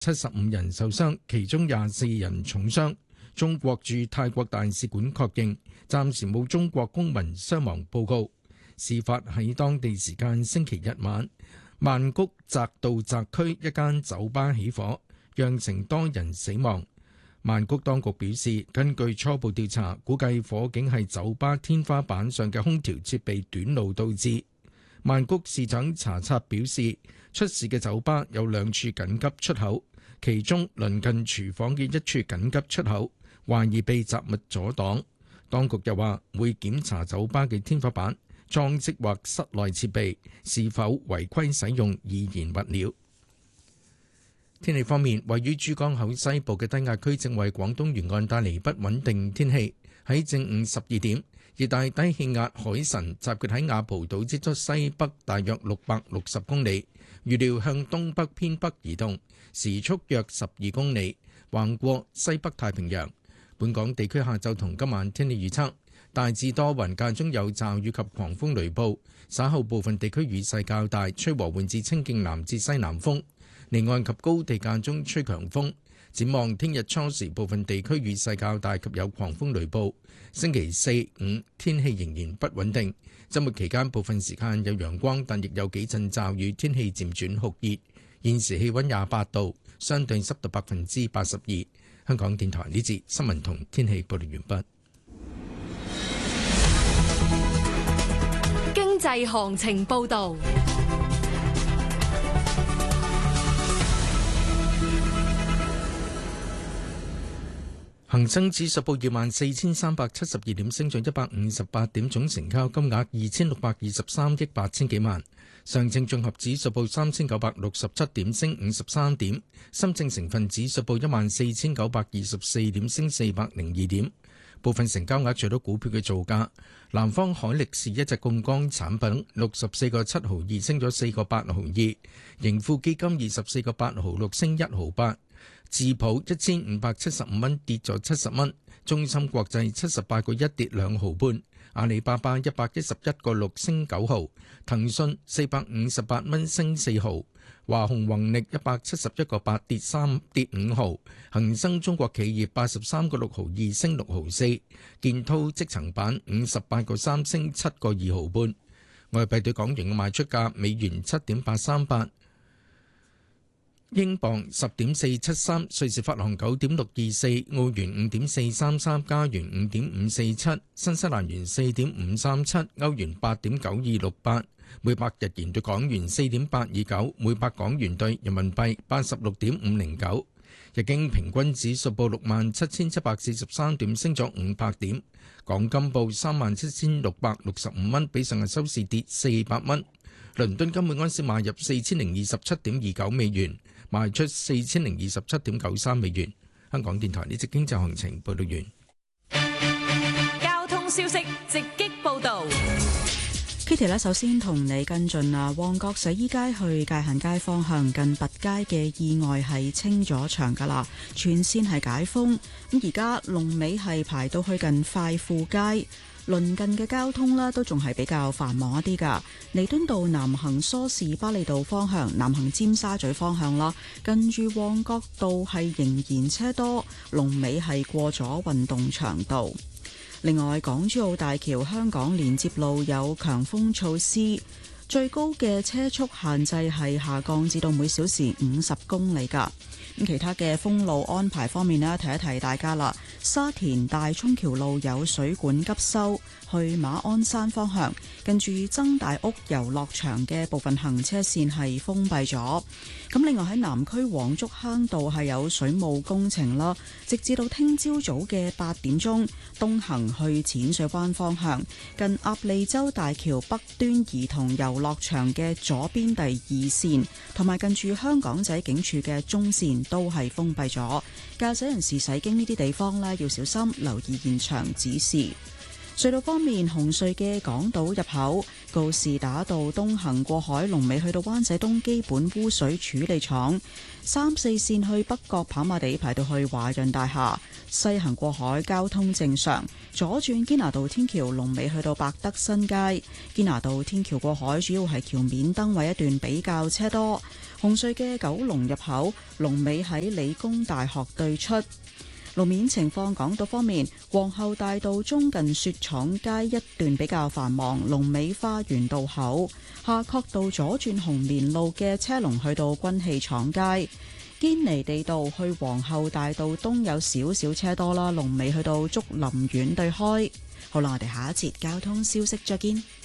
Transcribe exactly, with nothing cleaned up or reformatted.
七十五人受傷，其中廿四人重傷。中國駐泰國大使館確認，暫時冇中國公民傷亡報告。事發喺當地時間星期日晚，曼谷澤道澤區一間酒吧起火，釀成多人死亡。曼谷當局表示，根據初步調查，估計火警係酒吧天花板上嘅空調設備短路導致。曼谷市長查察表示，出事嘅酒吧有兩處緊急出口，其中鄰近廚房嘅一處緊急出口懷疑被雜物阻擋。當局又話會檢查酒吧嘅天花板、裝飾或室內設備是否違規使用易燃物料。天氣方面，位於珠江口西部嘅低壓區正為廣東沿岸帶嚟不穩定天氣。喺正午十二點，熱帶低氣壓海神集結喺雅蒲島之東西北大約六百六十公里，預料向東北偏北移動，時速約十二公里，橫過西北太平洋。本港地區下晝同今晚天氣預測，大致多雲，間中有驟雨及狂風雷暴，稍後部分地區雨勢較大，吹和緩至清勁南至西南風，離岸及高地間中吹強風。展望聽日初時部分地區雨勢較大及有狂風雷暴，星期四、五天氣仍然不穩定，週末期間部分時間有陽光，但亦有幾陣驟雨，天氣漸轉酷熱。現時氣溫廿八度，相對濕度百分之八十二。香港電台呢節新聞同天氣報道完畢。 經濟行情報道。 恒生指數報二萬四千三百七十二點，升咗一百五十八點，總成交金額二千六百二十三億八千幾萬。上證綜合指數報三千九百六十七點，升五十三點。深證成分指數報一萬四千九百二十四點，升四百零二點。部分成交額最多股票嘅造價：南方海力士一隻槓桿產品六十四個七毫二，升咗四個八毫二；盈富基金二十四個八毫六，升一毫八；智普一千五百七十五蚊，跌咗七十蚊；中芯國際七十八個一，跌兩毫半；阿里巴巴一百一十一個六，升九毫；騰訊四百五十八蚊，升四毫；華虹宏力一百七十一個八，跌三跌五毫；恒生中國企業八十三個六毫二，升六毫四；建滔積層板五十八個三，升七個二毫半。外幣對港元嘅賣出價：美元七點八三八，英鎊十點四七三，瑞士法郎九點六二四，澳元五點四三三，加元五點五四七，新西蘭元四點五三七，歐元八點九二六八。每百日元對港元四點八二九，每百港元對人民幣八十六點五零九。日經平均指數報六萬七千七百四十三點，升咗五百點。港金報三萬七千六百六十五蚊，比上日收市跌四百蚊。倫敦金每安士買入四千零二十七點二九美元，賣出四千零二十七點九三美元。香港電台呢節經濟行情報道完。 交通消息直擊報導。 Kitty 咧，首先同你跟進啊，旺角洗衣街去界限街方向近拔街嘅意外係清咗場噶啦，全線係解封。咁而家龍尾係排到去近快富街，鄰近嘅交通呢都仲係比較繁忙一啲噶。彌敦道南行梳士巴利道方向，南行尖沙咀方向啦，近住旺角道係仍然車多，龍尾係過咗運動場道。另外，港珠澳大橋香港連接路有強風措施，最高嘅車速限制係下降至到每小時五十公里㗎。咁其他嘅封路安排方面呢，提一提大家啦。沙田大涌橋路有水管急修，去馬鞍山方向，近住曾大屋遊樂場嘅部分行車線係封閉咗。咁另外喺南區黃竹坑道係有水務工程啦，直至到聽朝早嘅八點鐘，東行去淺水灣方向，近鴨脷洲大橋北端兒童遊樂場嘅左邊第二線，同埋近住香港仔警署嘅中線都係封閉咗。駕駛人士駛經呢啲地方呢，要小心留意現場指示。 隧道方面，紅隧嘅港島入口告士打道東行過海龍尾去到灣仔東基本污水處理廠，三四線去北角跑馬地排到去華潤大廈，西行過海交通正常，左轉堅拿道天橋龍尾去到百德新街，堅拿道天橋過海主要係橋面燈位一段比較車多。紅隧嘅九龍入口龍尾喺理工大學對出。路面情況，港島方面，皇后大道中近雪廠街一段比較繁忙，龍尾花園道口，夏慤道左轉紅棉路嘅車龍去到軍器廠街，堅尼地道去皇后大道東有少少車多啦，龍尾去到竹林苑對開。好啦，我哋下一節交通消息再見。